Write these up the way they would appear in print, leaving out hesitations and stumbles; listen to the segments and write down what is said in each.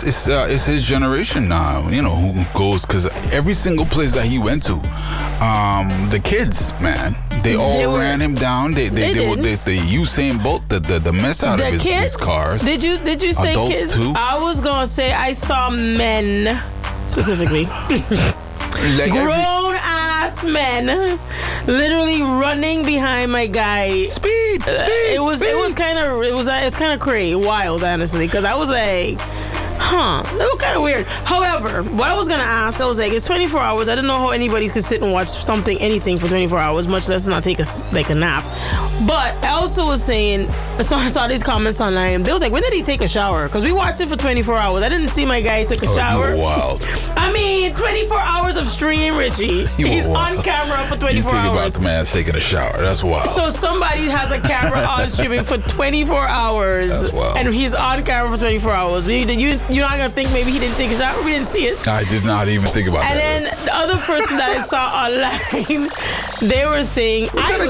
it's his generation now. You know who goes, because every single place that he went to, the kids, man, they all ran him down. They Usain Bolt the mess out of his cars. Did you say adults kids? Too? I was gonna say I saw men specifically, grown ass men, literally running behind my guy. Speed. It's kind of crazy, wild, honestly, because I was like, that looked kind of weird. However, what I was gonna ask, I was like, it's 24 hours. I didn't know how anybody could sit and watch anything for 24 hours, much less not take a nap. But I also was saying, so I saw these comments online. They was like, when did he take a shower? Because we watched it for 24 hours. I didn't see my guy take a shower. Wild. I mean, 24 hours of stream, Richie. He's on camera for 24 you think hours. about the man taking a shower. That's wild. So somebody has a camera on streaming for 24 hours. That's wild. And he's on camera for 24 hours. You're not going to think maybe he didn't take a shower? We didn't see it. I did not even think about and that. And then the other person that I saw online, they were saying...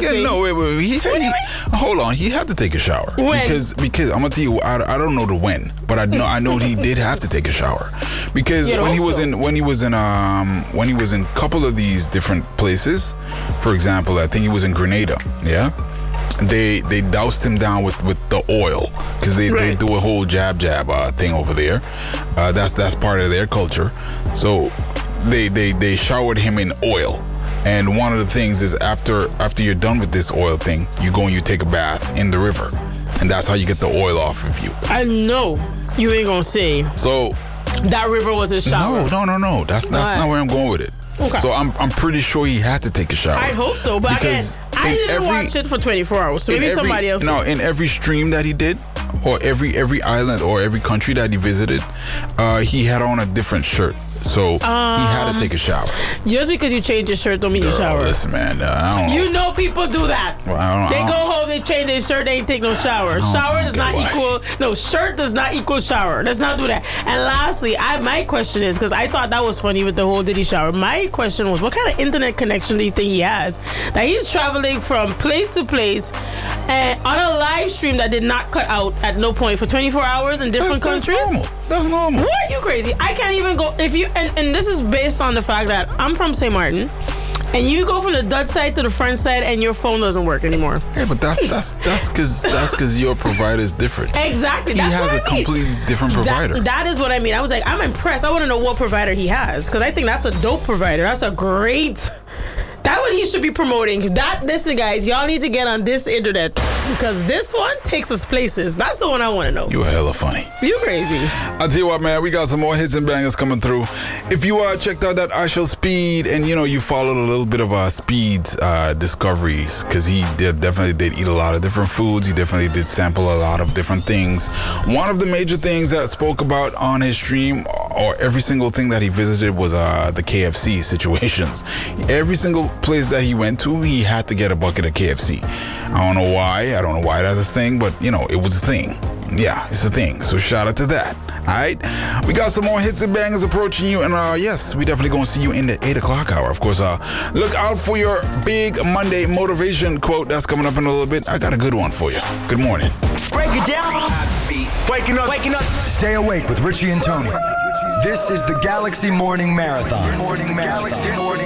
Hold on. He had to take a shower. When? Because I'm going to tell you, I don't know the when, but I know he did have to take a shower. Because when he was in a couple of these different places, for example, I think he was in Grenada, yeah? They doused him down with the oil, because they do a whole jab thing over there. That's part of their culture. So they showered him in oil. And one of the things is after you're done with this oil thing, you go and you take a bath in the river, and that's how you get the oil off of you. I know you ain't gonna say so that river was his shower. No. That's not where I'm going with it. Okay. So I'm pretty sure he had to take a shower. I hope so, but because again, I didn't watch it for 24 hours, so maybe somebody else did. No, in every stream that he did, or every island or every country that he visited, he had on a different shirt. So he had to take a shower. Just because you change your shirt don't mean you shower. Listen, man, I don't know. You know people do that. Well, they go home, they change their shirt, they ain't take no shower. Shower does not equal... No, shirt does not equal shower. Let's not do that. And lastly, my question is, because I thought that was funny with the whole did he shower. My question was, what kind of internet connection do you think he has? That he's traveling from place to place and on a live stream that did not cut out at no point for 24 hours in different countries? That's normal. What? You crazy? I can't even go... If you... And this is based on the fact that I'm from St. Martin, and you go from the Dutch side to the French side, and your phone doesn't work anymore. Yeah, but that's because your provider is different. Exactly. That's he has what a completely different provider. That is what I mean. I was like, I'm impressed. I want to know what provider he has, because I think that's a dope provider. That's a great... That's what he should be promoting. Listen, guys, y'all need to get on this internet, because this one takes us places. That's the one I want to know. You hella funny. You crazy. I'll tell you what, man, we got some more hits and bangers coming through. If you checked out that I Shall Speed, and you followed a little bit of Speed's discoveries, because he definitely did eat a lot of different foods. He definitely did sample a lot of different things. One of the major things that spoke about on his stream, or every single thing that he visited, was the KFC situations. Every single place that he went to, he had to get a bucket of KFC. I don't know why that's a thing, but it was a thing. Yeah, it's a thing. So shout out to that. Alright, we got some more hits and bangers approaching you, and yes, we definitely gonna see you in the 8 o'clock hour. Of course, look out for your big Monday motivation quote that's coming up in a little bit. I got a good one for you. Good morning. Break it down. Waking up. Stay awake with Richie and Tony. This is the Galaxy Morning Marathon.